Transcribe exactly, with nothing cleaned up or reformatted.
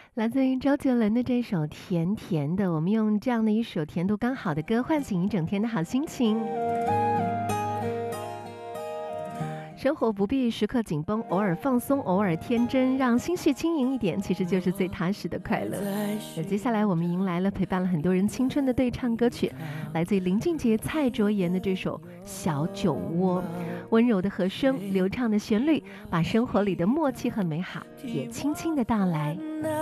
来自于周杰伦的这首《甜甜的》，我们用这样的一首甜度刚好的歌，唤醒一整天的好心情。生活不必时刻紧绷，偶尔放松，偶尔天真，让心绪轻盈一点，其实就是最踏实的快乐。那接下来我们迎来了陪伴了很多人青春的对唱歌曲，来自于林俊杰、蔡卓妍的这首《小酒窝》，温柔的和声，流畅的旋律，把生活里的默契和美好也轻轻的道来。